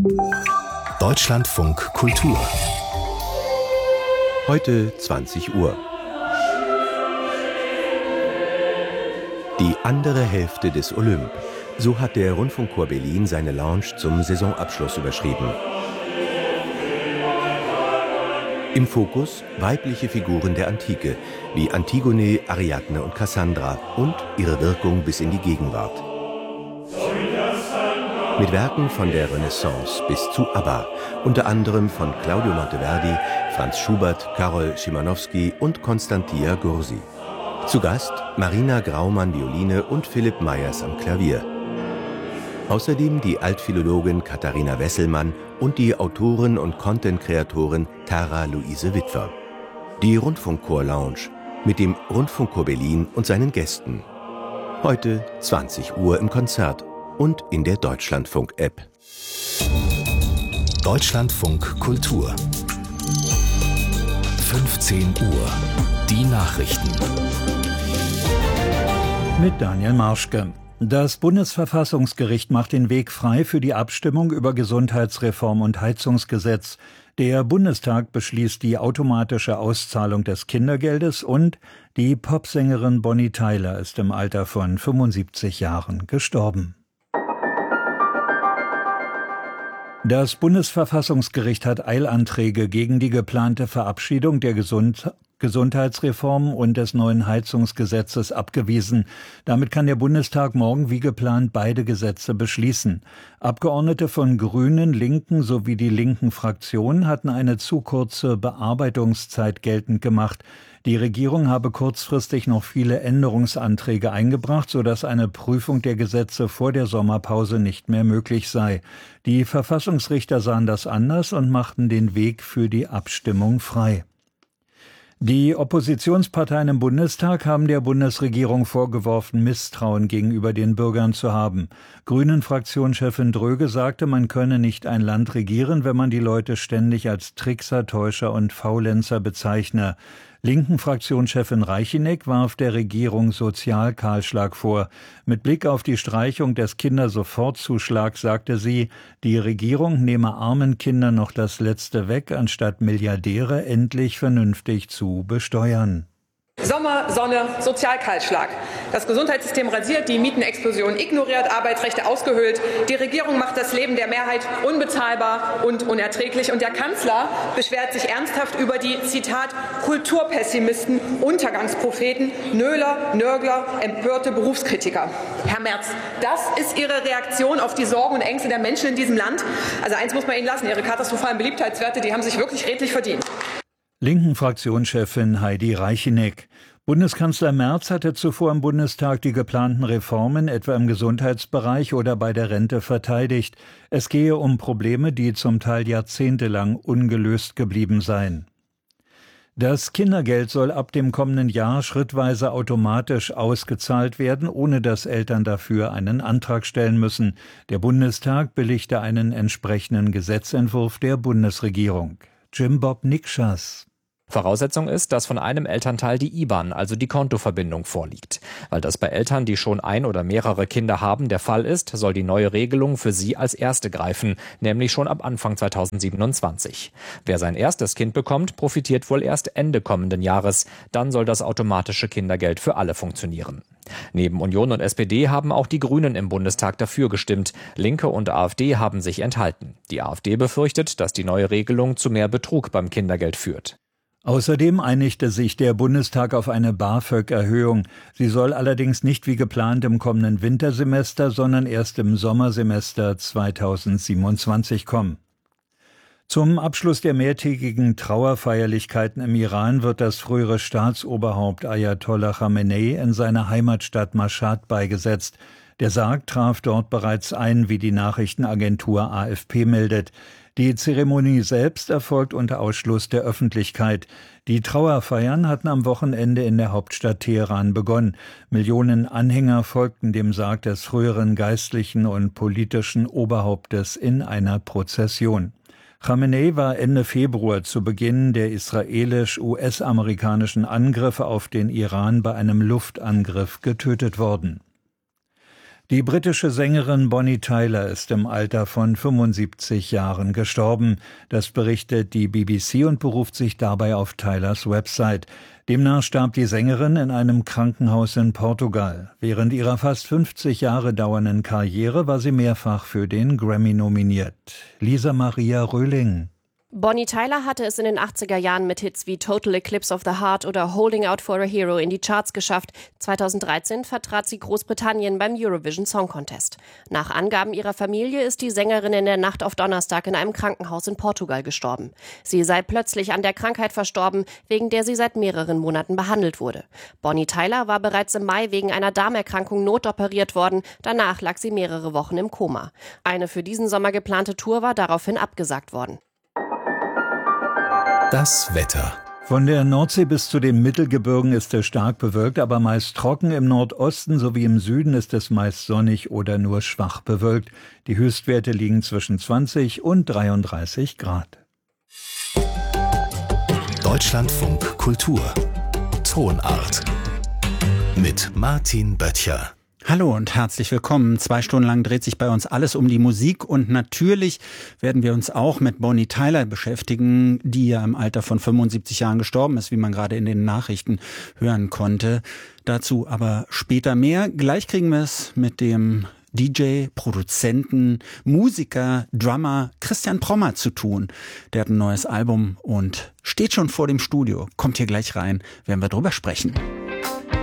Deutschlandfunk Kultur. Heute 20 Uhr. Die andere Hälfte des Olymp. So hat der Rundfunkchor Berlin seine Lounge zum Saisonabschluss überschrieben. Im Fokus weibliche Figuren der Antike, wie Antigone, Ariadne und Cassandra und ihre Wirkung bis in die Gegenwart. Mit Werken von der Renaissance bis zu ABBA, unter anderem von Claudio Monteverdi, Franz Schubert, Karol Szymanowski und Konstantia Gursi. Zu Gast Marina Graumann Violine und Philipp Meyers am Klavier. Außerdem die Altphilologin Katharina Wesselmann und die Autorin und Content-Kreatorin Tara Luise Witwer. Die Rundfunkchor-Lounge mit dem Rundfunkchor Berlin und seinen Gästen. Heute 20 Uhr im Konzert und in der Deutschlandfunk-App. Deutschlandfunk Kultur. 15 Uhr. Die Nachrichten. Mit Daniel Marschke. Das Bundesverfassungsgericht macht den Weg frei für die Abstimmung über Gesundheitsreform und Heizungsgesetz. Der Bundestag beschließt die automatische Auszahlung des Kindergeldes und die Popsängerin Bonnie Tyler ist im Alter von 75 Jahren gestorben. Das Bundesverfassungsgericht hat Eilanträge gegen die geplante Verabschiedung der Gesundheitsreform und des neuen Heizungsgesetzes abgewiesen. Damit kann der Bundestag morgen wie geplant beide Gesetze beschließen. Abgeordnete von Grünen, Linken sowie die linken Fraktionen hatten eine zu kurze Bearbeitungszeit geltend gemacht. Die Regierung habe kurzfristig noch viele Änderungsanträge eingebracht, sodass eine Prüfung der Gesetze vor der Sommerpause nicht mehr möglich sei. Die Verfassungsrichter sahen das anders und machten den Weg für die Abstimmung frei. Die Oppositionsparteien im Bundestag haben der Bundesregierung vorgeworfen, Misstrauen gegenüber den Bürgern zu haben. Grünen-Fraktionschefin Dröge sagte, man könne nicht ein Land regieren, wenn man die Leute ständig als Trickser, Täuscher und Faulenzer bezeichne. Linken-Fraktionschefin Reichinek warf der Regierung Sozialkahlschlag vor. Mit Blick auf die Streichung des Kindersofortzuschlags sagte sie, die Regierung nehme armen Kindern noch das Letzte weg, anstatt Milliardäre endlich vernünftig zu besteuern. Sommer, Sonne, Sozialkahlschlag. Das Gesundheitssystem rasiert, die Mietenexplosion ignoriert, Arbeitsrechte ausgehöhlt. Die Regierung macht das Leben der Mehrheit unbezahlbar und unerträglich. Und der Kanzler beschwert sich ernsthaft über die, Zitat, Kulturpessimisten, Untergangspropheten, Nöler, Nörgler, empörte Berufskritiker. Herr Merz, das ist Ihre Reaktion auf die Sorgen und Ängste der Menschen in diesem Land? Also eins muss man Ihnen lassen, Ihre katastrophalen Beliebtheitswerte, die haben sich wirklich redlich verdient. Linken Fraktionschefin Heidi Reichinek. Bundeskanzler Merz hatte zuvor im Bundestag die geplanten Reformen, etwa im Gesundheitsbereich oder bei der Rente, verteidigt. Es gehe um Probleme, die zum Teil jahrzehntelang ungelöst geblieben seien. Das Kindergeld soll ab dem kommenden Jahr schrittweise automatisch ausgezahlt werden, ohne dass Eltern dafür einen Antrag stellen müssen. Der Bundestag billigte einen entsprechenden Gesetzentwurf der Bundesregierung. Jim Bob Nikschas. Voraussetzung ist, dass von einem Elternteil die IBAN, also die Kontoverbindung, vorliegt. Weil das bei Eltern, die schon ein oder mehrere Kinder haben, der Fall ist, soll die neue Regelung für sie als erste greifen, nämlich schon ab Anfang 2027. Wer sein erstes Kind bekommt, profitiert wohl erst Ende kommenden Jahres. Dann soll das automatische Kindergeld für alle funktionieren. Neben Union und SPD haben auch die Grünen im Bundestag dafür gestimmt. Linke und AfD haben sich enthalten. Die AfD befürchtet, dass die neue Regelung zu mehr Betrug beim Kindergeld führt. Außerdem einigte sich der Bundestag auf eine BAföG-Erhöhung. Sie soll allerdings nicht wie geplant im kommenden Wintersemester, sondern erst im Sommersemester 2027 kommen. Zum Abschluss der mehrtägigen Trauerfeierlichkeiten im Iran wird das frühere Staatsoberhaupt Ayatollah Khamenei in seiner Heimatstadt Mashhad beigesetzt. Der Sarg traf dort bereits ein, wie die Nachrichtenagentur AFP meldet. Die Zeremonie selbst erfolgt unter Ausschluss der Öffentlichkeit. Die Trauerfeiern hatten am Wochenende in der Hauptstadt Teheran begonnen. Millionen Anhänger folgten dem Sarg des früheren geistlichen und politischen Oberhauptes in einer Prozession. Khamenei war Ende Februar zu Beginn der israelisch-US-amerikanischen Angriffe auf den Iran bei einem Luftangriff getötet worden. Die britische Sängerin Bonnie Tyler ist im Alter von 75 Jahren gestorben. Das berichtet die BBC und beruft sich dabei auf Tylers Website. Demnach starb die Sängerin in einem Krankenhaus in Portugal. Während ihrer fast 50 Jahre dauernden Karriere war sie mehrfach für den Grammy nominiert. Lisa Maria Röhling. Bonnie Tyler hatte es in den 80er Jahren mit Hits wie Total Eclipse of the Heart oder Holding Out for a Hero in die Charts geschafft. 2013 vertrat sie Großbritannien beim Eurovision Song Contest. Nach Angaben ihrer Familie ist die Sängerin in der Nacht auf Donnerstag in einem Krankenhaus in Portugal gestorben. Sie sei plötzlich an der Krankheit verstorben, wegen der sie seit mehreren Monaten behandelt wurde. Bonnie Tyler war bereits im Mai wegen einer Darmerkrankung notoperiert worden. Danach lag sie mehrere Wochen im Koma. Eine für diesen Sommer geplante Tour war daraufhin abgesagt worden. Das Wetter. Von der Nordsee bis zu den Mittelgebirgen ist es stark bewölkt, aber meist trocken. Im Nordosten sowie im Süden ist es meist sonnig oder nur schwach bewölkt. Die Höchstwerte liegen zwischen 20 und 33 Grad. Deutschlandfunk Kultur. Tonart. Mit Martin Böttcher. Hallo und herzlich willkommen. 2 Stunden lang dreht sich bei uns alles um die Musik und natürlich werden wir uns auch mit Bonnie Tyler beschäftigen, die ja im Alter von 75 Jahren gestorben ist, wie man gerade in den Nachrichten hören konnte. Dazu aber später mehr. Gleich kriegen wir es mit dem DJ, Produzenten, Musiker, Drummer Christian Prommer zu tun. Der hat ein neues Album und steht schon vor dem Studio. Kommt hier gleich rein, werden wir drüber sprechen.